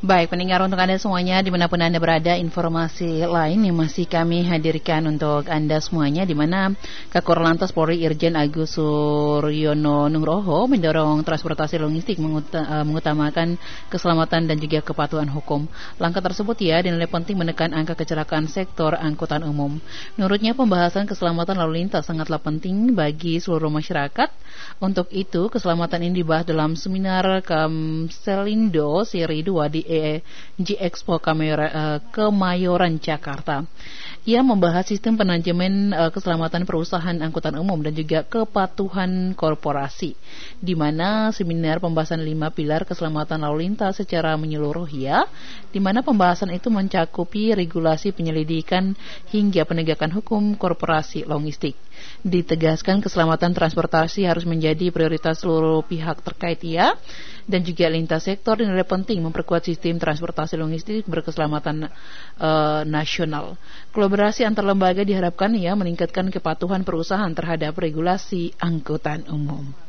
Baik, pendengar, untuk Anda semuanya dimanapun Anda berada, informasi lain yang masih kami hadirkan untuk Anda semuanya, di mana Kakor Lantas Polri Irjen Agus Suryono Nugroho mendorong transportasi logistik mengutamakan keselamatan dan juga kepatuhan hukum. Langkah tersebut dinilai penting menekan angka kecelakaan sektor angkutan umum. Menurutnya, pembahasan keselamatan lalu lintas sangatlah penting bagi seluruh masyarakat. Untuk itu, keselamatan ini dibahas dalam seminar Kamselindo Seri 2 di G Expo Kemayoran, Jakarta. Ia membahas sistem manajemen keselamatan perusahaan angkutan umum dan juga kepatuhan korporasi, di mana seminar pembahasan 5 pilar keselamatan lalu lintas secara menyeluruh, di mana pembahasan itu mencakupi regulasi penyelidikan hingga penegakan hukum korporasi logistik. Ditegaskan keselamatan transportasi harus menjadi prioritas seluruh pihak terkait dan juga lintas sektor dinilai penting memperkuat sistem transportasi logistik berkeselamatan nasional. Kolaborasi antar lembaga diharapkan meningkatkan kepatuhan perusahaan terhadap regulasi angkutan umum.